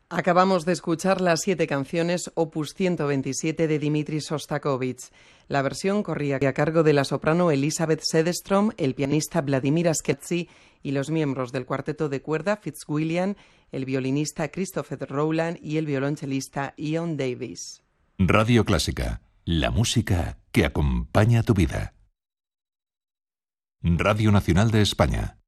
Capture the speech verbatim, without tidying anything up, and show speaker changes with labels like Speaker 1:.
Speaker 1: Acabamos de escuchar las siete canciones opus ciento veintisiete de Dmitri Shostakovich. La versión corría a cargo de la soprano Elizabeth Sedestrom, el pianista Vladimir Asketsi y los miembros del cuarteto de cuerda Fitzwilliam, el violinista Christopher Rowland y el violonchelista Ian Davis.
Speaker 2: Radio Clásica, la música que acompaña tu vida. Radio Nacional de España.